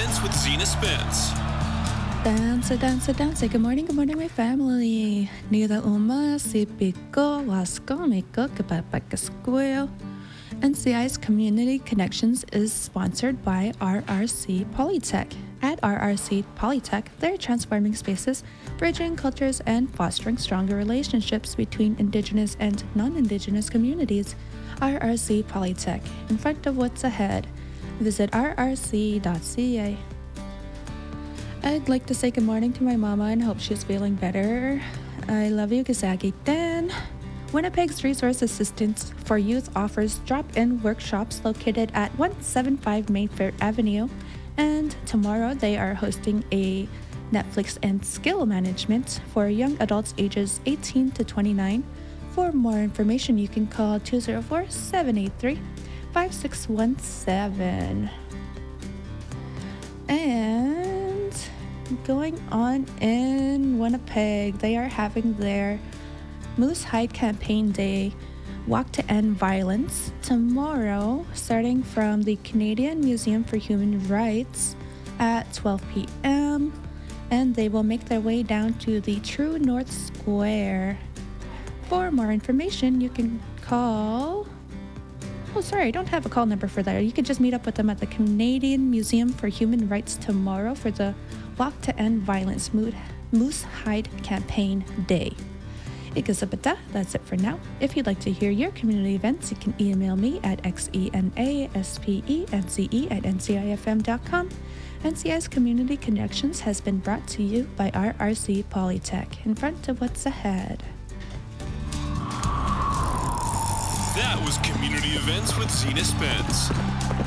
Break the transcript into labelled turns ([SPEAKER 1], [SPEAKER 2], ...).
[SPEAKER 1] Events with Zena Spence.
[SPEAKER 2] Dance. Good morning, my family. Nida uma si pico wascomico kapapakasqueo. NCI's Community Connections is sponsored by RRC Polytech. At RRC Polytech, they're transforming spaces, bridging cultures, and fostering stronger relationships between Indigenous and non-Indigenous communities. RRC Polytech, in front of what's ahead. Visit rrc.ca. I'd like to say good morning to my mama and hope she's feeling better. I love you, Kazaki Dan. Winnipeg's Resource Assistance for Youth offers drop-in workshops located at 175 Mayfair Avenue. And tomorrow they are hosting a Netflix and skill management for young adults ages 18 to 29. For more information, you can call 204-783-5617. And going on in Winnipeg, they are having their Moose Hide Campaign Day Walk to End Violence tomorrow, starting from the Canadian Museum for Human Rights at 12 p.m. And they will make their way down to the True North Square. For more information, you can call... Oh, sorry, I don't have a call number for that. You can just meet up with them at the Canadian Museum for Human Rights tomorrow for the Walk to End Violence Moose Hide Campaign Day. Ikazabata, that's it for now. If you'd like to hear your community events, you can email me at xenaspence@ncifm.com. NCI's Community Connections has been brought to you by RRC Polytech, in front of what's ahead.
[SPEAKER 1] That was Community Events with Zena Spence.